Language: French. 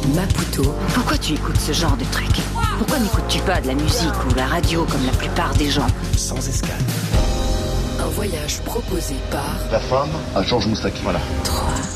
Maputo. Pourquoi tu écoutes ce genre de truc? Pourquoi n'écoutes-tu pas de la musique ou la radio comme la plupart des gens? Sans escale. Un voyage proposé par La femme à Georges Moustaki. Voilà. 3.